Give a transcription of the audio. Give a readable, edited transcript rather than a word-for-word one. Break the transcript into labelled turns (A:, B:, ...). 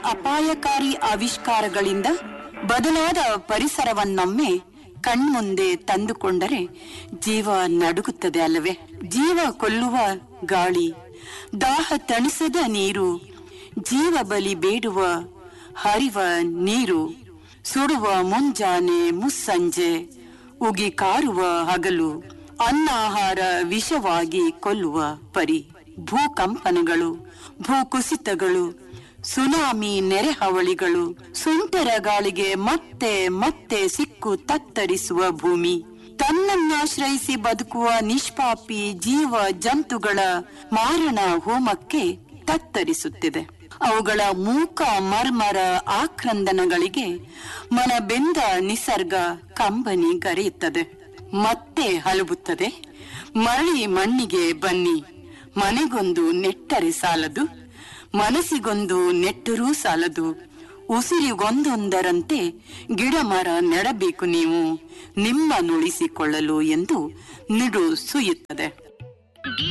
A: ಅಪಾಯಕಾರಿ ಆವಿಷ್ಕಾರಗಳಿಂದ ಬದಲಾದ ಪರಿಸರವನ್ನೊಮ್ಮೆ ಕಣ್ಮುಂದೆ ತಂದುಕೊಂಡರೆ ಜೀವ ನಡುಗುತ್ತದೆ ಅಲ್ಲವೇ? ಜೀವ ಕೊಲ್ಲುವ ಗಾಳಿ, ದಾಹ ತಣಿಸದ ನೀರು, ಜೀವ ಬಲಿ ಬೇಡುವ ಹರಿವ ನೀರು, ಸುಡುವ ಮುಂಜಾನೆ ಮುಸ್ಸಂಜೆ, ಉಗಿ ಕಾರುವ ಹಗಲು, ಅನ್ನಾಹಾರ ವಿಷವಾಗಿ ಕೊಲ್ಲುವ ಪರಿ, ಭೂಕಂಪನಗಳು, ಭೂಕುಸಿತಗಳು, ಸುನಾಮಿ, ನೆರೆಹಾವಳಿಗಳು, ಸುಂಟರ ಗಾಳಿಗೆ ಮತ್ತೆ ಮತ್ತೆ ಸಿಕ್ಕು ತತ್ತರಿಸುವ ಭೂಮಿ, ತನ್ನನ್ನಾಶ್ರಯಿಸಿ ಬದುಕುವ ನಿಷ್ಪಾಪಿ ಜೀವ ಜಂತುಗಳ ಮಾರಣ ಹೋಮಕ್ಕೆ ತತ್ತರಿಸುತ್ತಿದೆ. ಅವುಗಳ ಮೂಕ ಮರ್ಮರ ಆಕ್ರಂದನಗಳಿಗೆ ಮನ ಬೆಂದ ನಿಸರ್ಗ ಕಂಬನಿ ಗರೆಯುತ್ತದೆ, ಮತ್ತೆ ಹಲುಬುತ್ತದೆ. ಮರಳಿ ಮಣ್ಣಿಗೆ ಬನ್ನಿ, ಮನೆಗೊಂದು ನೆಟ್ಟರೆ ಸಾಲದು, ಮನಸ್ಸಿಗೊಂದು ನೆಟ್ಟರೂ ಸಾಲದು, ಉಸಿರಿಗೊಂದೊಂದರಂತೆ ಗಿಡ ಮರ ನೆಡಬೇಕು ನೀವು ನಿಮ್ಮ ನುಳಿಸಿಕೊಳ್ಳಲು ಎಂದು ನಿಡು ಸುಯುತ್ತದೆ.